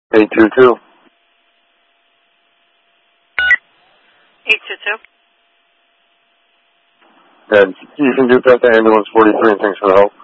822. 822. And you can do that to ambulance 43, and thanks for the help.